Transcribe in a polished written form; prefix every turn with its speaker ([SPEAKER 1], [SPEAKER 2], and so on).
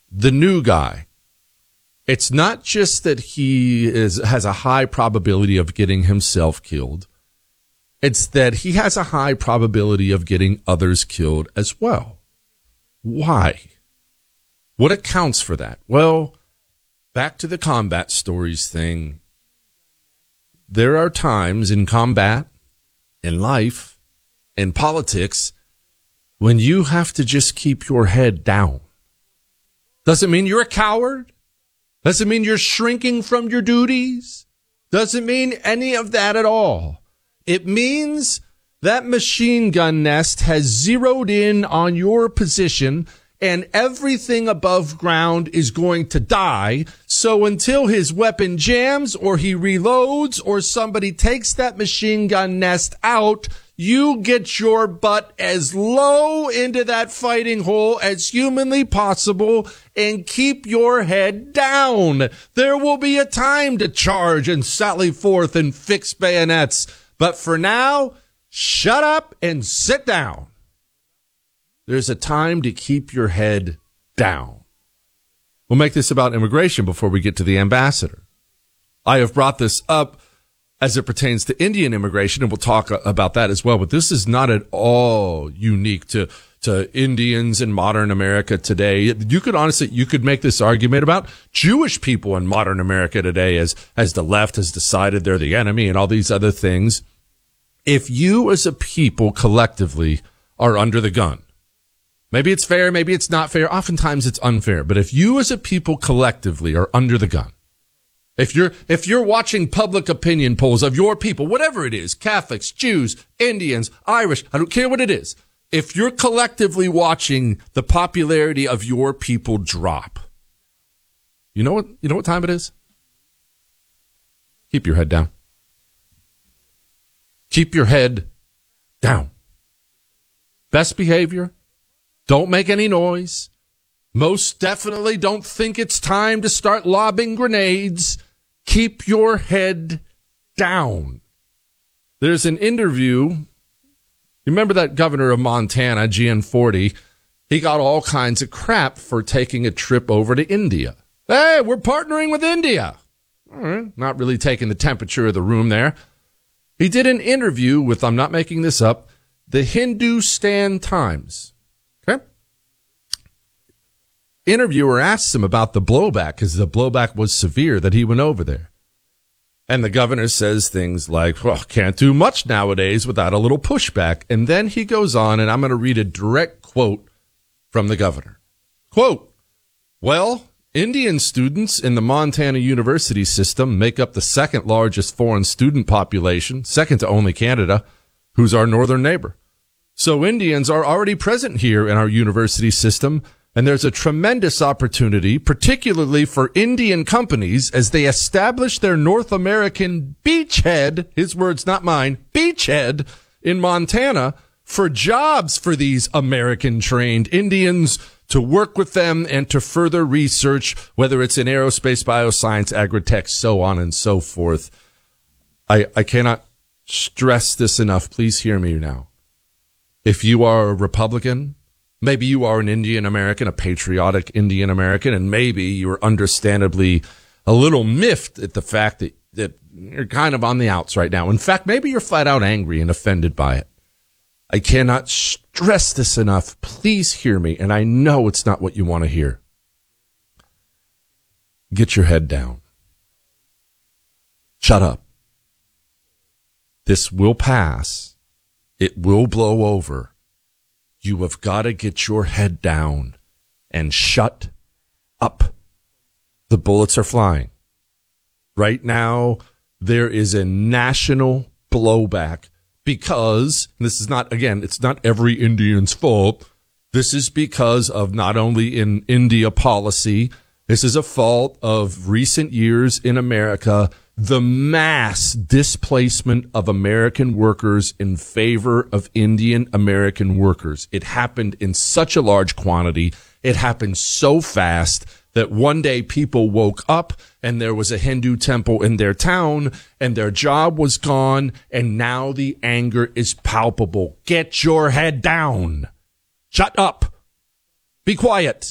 [SPEAKER 1] the new guy, it's not just that he has a high probability of getting himself killed. It's that he has a high probability of getting others killed as well. Why? What accounts for that? Well, back to the combat stories thing. There are times in combat, in life, in politics, when you have to just keep your head down. Doesn't mean you're a coward. Doesn't mean you're shrinking from your duties. Doesn't mean any of that at all. It means that machine gun nest has zeroed in on your position and everything above ground is going to die. So until his weapon jams or he reloads or somebody takes that machine gun nest out, you get your butt as low into that fighting hole as humanly possible and keep your head down. There will be a time to charge and sally forth and fix bayonets. But for now, shut up and sit down. There's a time to keep your head down. We'll make this about immigration before we get to the ambassador. I have brought this up as it pertains to Indian immigration, and we'll talk about that as well. But this is not at all unique to Indians in modern America today. You could make this argument about Jewish people in modern America today as the left has decided they're the enemy and all these other things. If you as a people collectively are under the gun, maybe it's fair, maybe it's not fair. Oftentimes it's unfair. But if you as a people collectively are under the gun, if you're watching public opinion polls of your people, whatever it is, Catholics, Jews, Indians, Irish, I don't care what it is. If you're collectively watching the popularity of your people drop, you know what time it is? Keep your head down. Keep your head down. Best behavior. Don't make any noise. Most definitely don't think it's time to start lobbing grenades. Keep your head down. There's an interview. You remember that governor of Montana, Gianforte? He got all kinds of crap for taking a trip over to India. Hey, we're partnering with India. All right, not really taking the temperature of the room there. He did an interview with, I'm not making this up, the Hindustan Times. Okay? Interviewer asks him about the blowback, because the blowback was severe that he went over there. And the governor says things like, well, can't do much nowadays without a little pushback. And then he goes on, and I'm going to read a direct quote from the governor. Quote, well, Indian students in the Montana university system make up the second largest foreign student population, second to only Canada, who's our northern neighbor. So Indians are already present here in our university system, and there's a tremendous opportunity, particularly for Indian companies, as they establish their North American beachhead, his words, not mine, beachhead in Montana, for jobs for these American-trained Indians to work with them and to further research, whether it's in aerospace, bioscience, agri-tech, so on and so forth. I cannot stress this enough. Please hear me now. If you are a Republican, maybe you are an Indian American, a patriotic Indian American, and maybe you're understandably a little miffed at the fact that you're kind of on the outs right now. In fact, maybe you're flat out angry and offended by it. I cannot stress this enough. Please hear me, and I know it's not what you want to hear. Get your head down. Shut up. This will pass. It will blow over. You have got to get your head down and shut up. The bullets are flying. Right now, there is a national blowback because this is not, again, it's not every Indian's fault. This is because of not only in India policy, this is a fault of recent years in America, the mass displacement of American workers in favor of Indian American workers. It happened in such a large quantity. It happened so fast that one day people woke up and there was a Hindu temple in their town and their job was gone. And now the anger is palpable. Get your head down. Shut up. Be quiet.